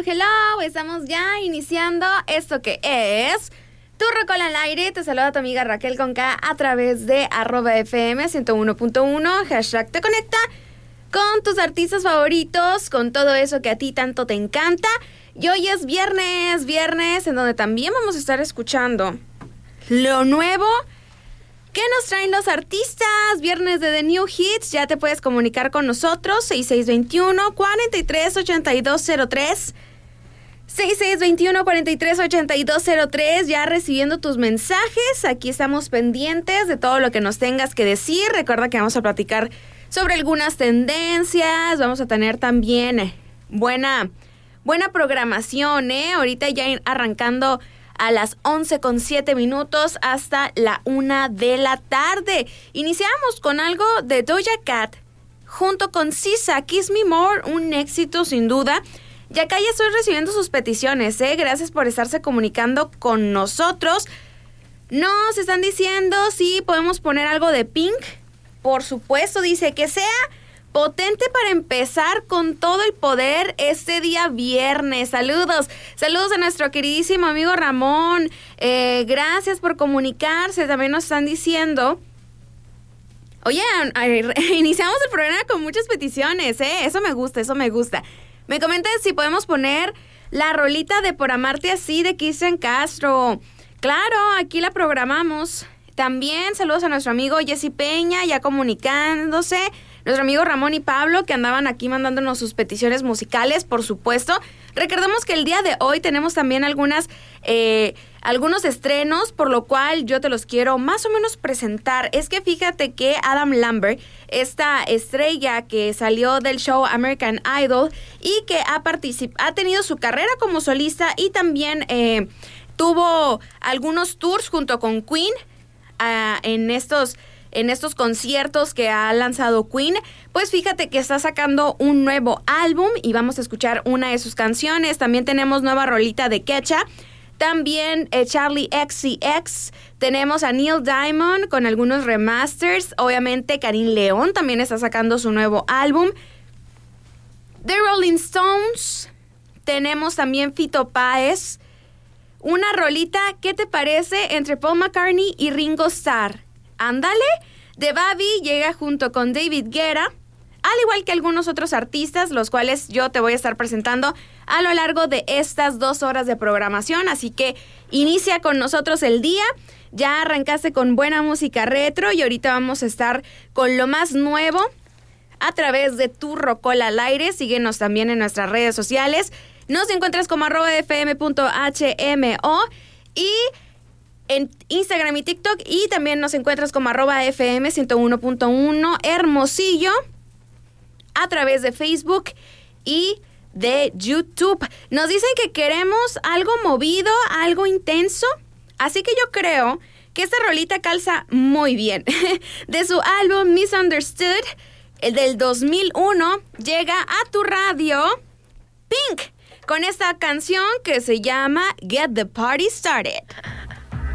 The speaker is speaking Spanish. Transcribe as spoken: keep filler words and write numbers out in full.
hello, estamos ya iniciando esto que es Tu Rocola al Aire. Te saluda tu amiga Raquel con K a través de arroba F M ciento uno punto uno, hashtag te conecta con tus artistas favoritos, con todo eso que a ti tanto te encanta. Y hoy es viernes, viernes en donde también vamos a estar escuchando lo nuevo que nos traen los artistas. Viernes de The New Hits. Ya te puedes comunicar con nosotros. seis seis dos uno, cuatro tres ocho dos cero tres. seis seis dos uno, cuatro tres ocho dos cero tres. Ya recibiendo tus mensajes. Aquí estamos pendientes de todo lo que nos tengas que decir. Recuerda que vamos a platicar sobre algunas tendencias. Vamos a tener también eh, buena, buena programación, ¿eh? Ahorita ya arrancando a las once con siete minutos hasta la una de la tarde. Iniciamos con algo de Doja Cat junto con Sisa, Kiss Me More, un éxito sin duda. Y acá ya estoy recibiendo sus peticiones, ¿eh? Gracias por estarse comunicando con nosotros. Nos están diciendo si podemos poner algo de Pink. Por supuesto, dice que sea potente para empezar con todo el poder este día viernes. Saludos, saludos a nuestro queridísimo amigo Ramón. Eh, gracias por comunicarse. También nos están diciendo, oye, iniciamos el programa con muchas peticiones, ¿eh? Eso me gusta, eso me gusta. Me comentan si podemos poner la rolita de Por Amarte Así de Cristian Castro. Claro, aquí la programamos. También saludos a nuestro amigo Jesse Peña, ya comunicándose. Nuestro amigo Ramón y Pablo, que andaban aquí mandándonos sus peticiones musicales, por supuesto. Recordemos que el día de hoy tenemos también algunas, eh, algunos estrenos, por lo cual yo te los quiero más o menos presentar. Es que fíjate que Adam Lambert, esta estrella que salió del show American Idol y que ha, particip- ha tenido su carrera como solista y también eh, tuvo algunos tours junto con Queen uh, en estos... en estos conciertos que ha lanzado Queen, pues fíjate que está sacando un nuevo álbum y vamos a escuchar una de sus canciones. También tenemos nueva rolita de Ketcha, también eh, Charlie X C X, tenemos a Neil Diamond con algunos remasters, obviamente Karim León también está sacando su nuevo álbum. The Rolling Stones, tenemos también Fito Páez, una rolita, ¿qué te parece? Entre Paul McCartney y Ringo Starr. Ándale, The Baby llega junto con David Guetta, al igual que algunos otros artistas, los cuales yo te voy a estar presentando a lo largo de estas dos horas de programación. Así que inicia con nosotros el día. Ya arrancaste con buena música retro y ahorita vamos a estar con lo más nuevo a través de Tu Rocola al Aire. Síguenos también en nuestras redes sociales. Nos encuentras como arroba fm punto hmo y en Instagram y TikTok, y también nos encuentras como arroba F M ciento uno punto uno Hermosillo a través de Facebook y de YouTube. Nos dicen que queremos algo movido, algo intenso, así que yo creo que esta rolita calza muy bien. De su álbum Misunderstood, el del dos mil uno, llega a tu radio Pink con esta canción que se llama Get the Party Started.